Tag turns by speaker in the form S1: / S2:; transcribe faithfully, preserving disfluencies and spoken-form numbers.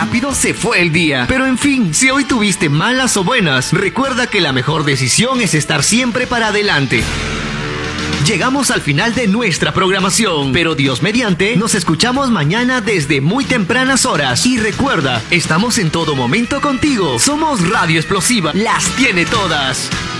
S1: rápido se fue el día. Pero en fin, si hoy tuviste malas o buenas, recuerda que la mejor decisión es estar siempre para adelante. Llegamos al final de nuestra programación, pero Dios mediante, nos escuchamos mañana desde muy tempranas horas. Y recuerda, estamos en todo momento contigo. Somos Radio Explosiva, las tiene todas.